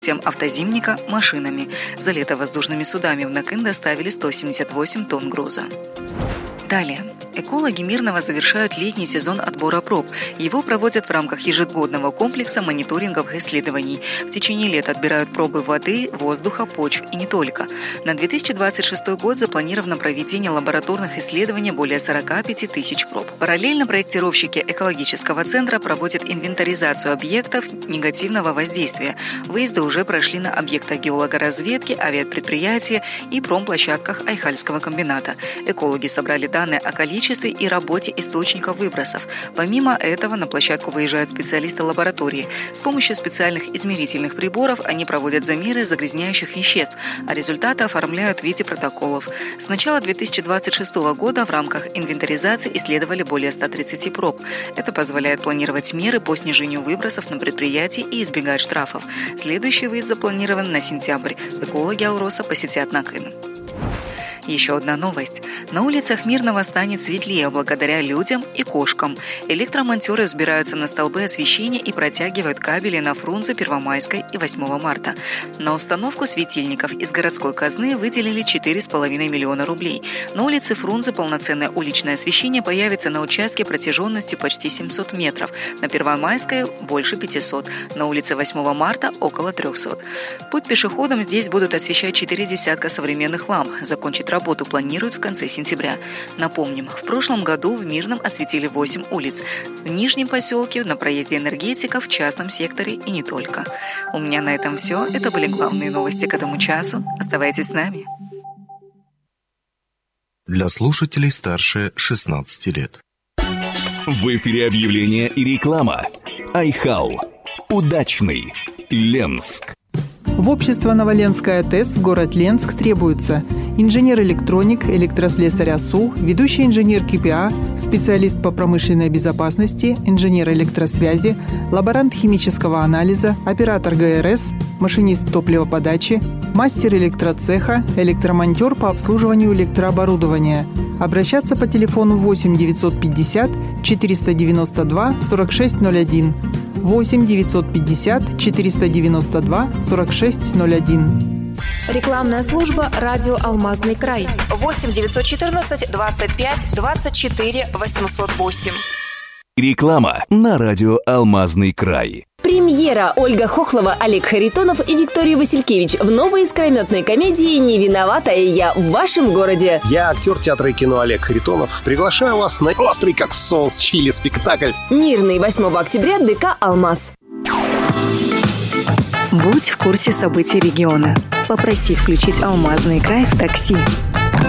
автозимника машинами. За лето воздушными судами в Накын доставили 178 тонн груза. Далее. Экологи Мирного завершают летний сезон отбора проб. Его проводят в рамках ежегодного комплекса мониторинговых исследований. В течение лета отбирают пробы воды, воздуха, почв и не только. На 2026 год запланировано проведение лабораторных исследований более 45 тысяч проб. Параллельно проектировщики экологического центра проводят инвентаризацию объектов негативного воздействия. Выезды уже прошли на объектах геологоразведки, авиапредприятия и промплощадках Айхальского комбината. Экологи собрали данные о количестве и работе источников выбросов. Помимо этого, на площадку выезжают специалисты лаборатории. С помощью специальных измерительных приборов они проводят замеры загрязняющих веществ, а результаты оформляют в виде протоколов. С начала 2026 года в рамках инвентаризации исследовали более 130 проб. Это позволяет планировать меры по снижению выбросов на предприятии и избегать штрафов. Следующий выезд запланирован на сентябрь. Экологи Алроса посетят Накын. Еще одна новость. На улицах Мирного станет светлее благодаря людям и кошкам. Электромонтеры взбираются на столбы освещения и протягивают кабели на Фрунзе, Первомайской и 8 марта. На установку светильников из городской казны выделили 4,5 миллиона рублей. На улице Фрунзе полноценное уличное освещение появится на участке протяженностью почти 700 метров. На Первомайской больше 500. На улице 8 марта около 300. Путь пешеходам здесь будут освещать 4 десятка современных ламп. Закончить работу планируют в конце сентября. Напомним, в прошлом году в Мирном осветили 8 улиц. В Нижнем поселке, на проезде энергетиков, в частном секторе и не только. У меня на этом все. Это были главные новости к этому часу. Оставайтесь с нами. Для слушателей старше 16 лет. В эфире объявления и реклама. Айхал. Удачный. Ленск. В общество Новоленская ТЭС в город Ленск требуется инженер-электроник, электрослесарь АСУ, ведущий инженер КПА, специалист по промышленной безопасности, инженер электросвязи, лаборант химического анализа, оператор ГРС, машинист топливоподачи, мастер электроцеха, электромонтер по обслуживанию электрооборудования. Обращаться по телефону 8 950 492 4601. 8 950 492 4601. Рекламная служба «Радио Алмазный край». 8 914 25 24 808. Реклама на радио «Алмазный край». Премьера. Ольга Хохлова, Олег Харитонов и Виктория Василькевич в новой искрометной комедии «Не виноватая я» в вашем городе. Я актер театра и кино Олег Харитонов. Приглашаю вас на острый как соус чили спектакль. Мирный, 8 октября, ДК «Алмаз». Будь в курсе событий региона. Попроси включить «Алмазный край» в такси.